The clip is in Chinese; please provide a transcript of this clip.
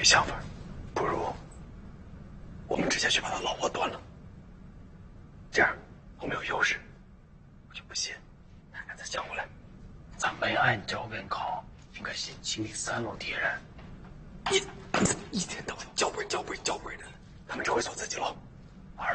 个想法，不如我们直接去把他老婆端了，这样我们有优势。我就不信他敢再抢回来。 咱没按脚本考，应该先清理3楼敌人。 你一天到晚叫本的，他们只会锁自己楼。